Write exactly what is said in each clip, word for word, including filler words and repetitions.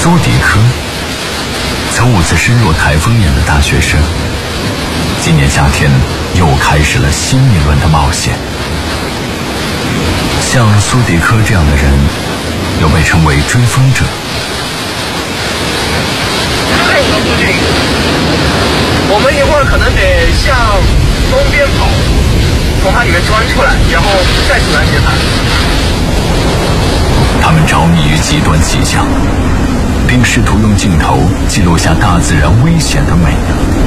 苏迪科，曾五次身若台风一样的大学生，今年夏天又开始了新一轮的冒险。像苏迪科这样的人，又被称为追风者。 这个不行，我们一会儿可能得向东边跑，从它里面钻出来，然后再出来接盘。 他们着迷于极端气象，并试图用镜头记录下大自然危险的美。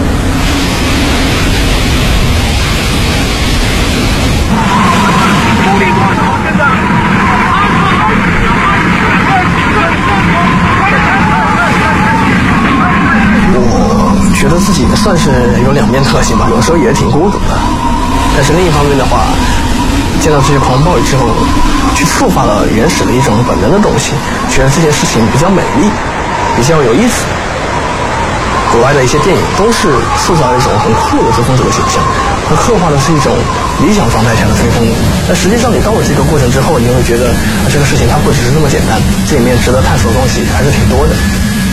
我觉得自己算是有两面特性吧，有时候也挺孤独的，但是另一方面的话，见到这些狂暴雨之后，去触发了原始的一种本能的东西，觉得这件事情比较美丽，比较有意思。国外的一些电影都是塑造了一种很酷的追风者的形象，它刻画的是一种理想状态下的追风。但实际上，你到了这个过程之后，你会觉得啊，这个事情它不只是那么简单，这里面值得探索的东西还是挺多的。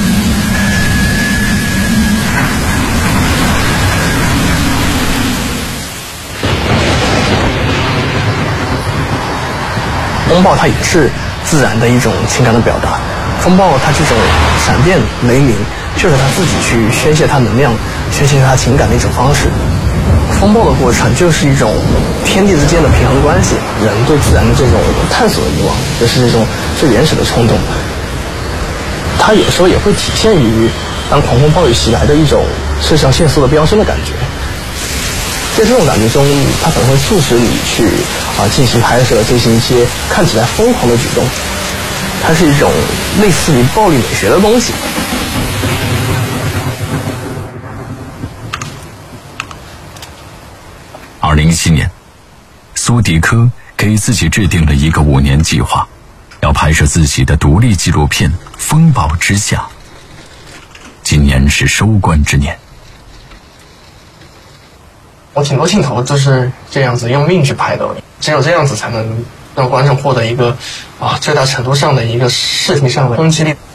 风暴它也是自然的一种情感的表达，风暴它这种闪电雷鸣就是它自己去宣泄它能量、宣泄它情感的一种方式。风暴的过程就是一种天地之间的平衡关系，人对自然的这种探索的欲望，也是这种最原始的冲动。它有时候也会体现于当狂风暴雨袭来的一种肾上腺素的飙升的感觉。在这种感觉中，它可能会促使你去啊进行拍摄，进行一些看起来疯狂的举动。它是一种类似于暴力美学的东西。 二零一七年，苏迪科给自己制定了一个五年计划，要拍摄自己的独立纪录片《风暴之下》。今年是收官之年。 我挺多镜头都是这样子用命去拍的，只有这样子才能让观众获得一个啊最大程度上的一个视听上的冲击力。